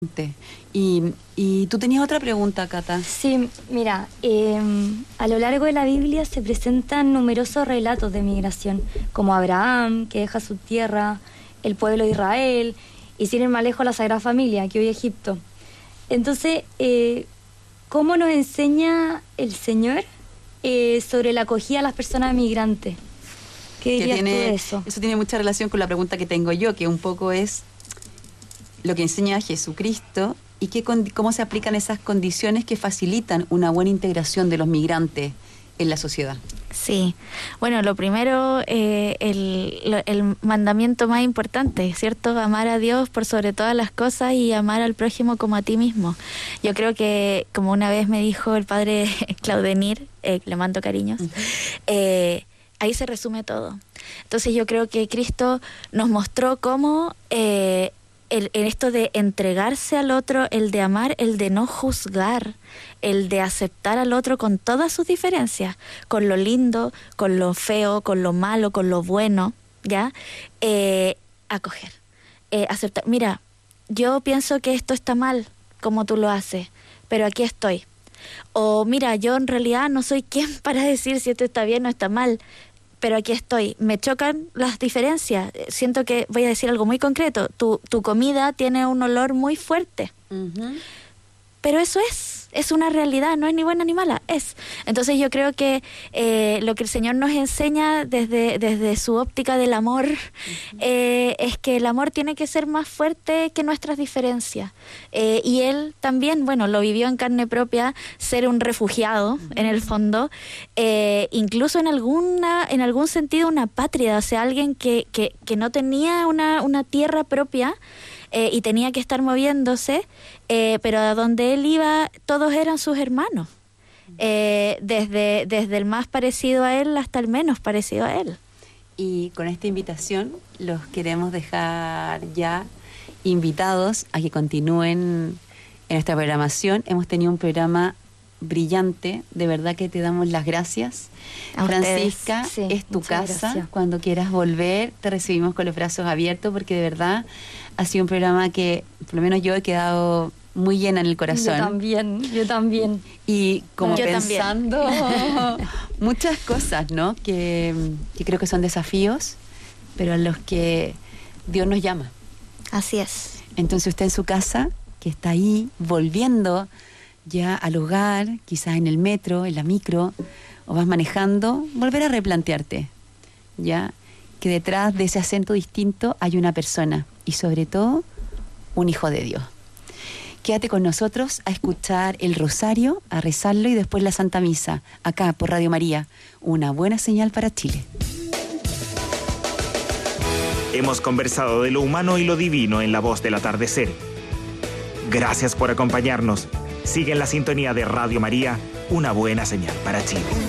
Y tú tenías otra pregunta, Cata. Sí, mira, a lo largo de la Biblia se presentan numerosos relatos de migración, como Abraham, que deja su tierra, el pueblo de Israel, y sin ir más lejos la Sagrada Familia, que hoy Egipto. Entonces, ¿cómo nos enseña el Señor sobre la acogida a las personas migrantes? ¿Qué dirías tú de eso? Eso tiene mucha relación con la pregunta que tengo yo, que un poco es lo que enseña Jesucristo y cómo se aplican esas condiciones que facilitan una buena integración de los migrantes en la sociedad. Sí, bueno, lo primero, el mandamiento más importante, ¿cierto? Amar a Dios por sobre todas las cosas y amar al prójimo como a ti mismo. Yo creo que, como una vez me dijo el padre Claudenir, le mando cariños, ahí se resume todo. Entonces yo creo que Cristo nos mostró cómo en esto de entregarse al otro, el de amar, el de no juzgar, el de aceptar al otro con todas sus diferencias, con lo lindo, con lo feo, con lo malo, con lo bueno, ¿ya? Acoger, aceptar. Mira, yo pienso que esto está mal, como tú lo haces, pero aquí estoy. O mira, yo en realidad no soy quien para decir si esto está bien o está mal, pero aquí estoy. Me chocan las diferencias. Siento que, voy a decir algo muy concreto, tu comida tiene un olor muy fuerte. Uh-huh. Pero eso es una realidad, no es ni buena ni mala, es. Entonces yo creo que lo que el Señor nos enseña desde su óptica del amor, uh-huh, es que el amor tiene que ser más fuerte que nuestras diferencias. Y Él también, bueno, lo vivió en carne propia, ser un refugiado, uh-huh, en el fondo, incluso en algún sentido una patria, o sea, alguien que no tenía una tierra propia, y tenía que estar moviéndose, pero a donde él iba todos eran sus hermanos, desde el más parecido a él hasta el menos parecido a él. Y con esta invitación los queremos dejar ya invitados a que continúen en nuestra programación. Hemos tenido un programa brillante, de verdad que te damos las gracias. A Francisca, sí, es tu casa, gracias. Cuando quieras volver te recibimos con los brazos abiertos, porque de verdad ha sido un programa que por lo menos yo he quedado muy llena en el corazón. Yo también. Y como yo pensando muchas cosas, ¿no? Que creo que son desafíos, pero a los que Dios nos llama. Así es. Entonces usted en su casa, que está ahí volviendo ya al hogar, quizás en el metro, en la micro, o vas manejando, volver a replantearte, ya, que detrás de ese acento distinto hay una persona y sobre todo un hijo de Dios. Quédate con nosotros a escuchar el rosario, a rezarlo y después la Santa Misa, acá por Radio María, una buena señal para Chile. Hemos conversado de lo humano y lo divino en La Voz del Atardecer. Gracias por acompañarnos. Sigue en la sintonía de Radio María, una buena señal para Chile.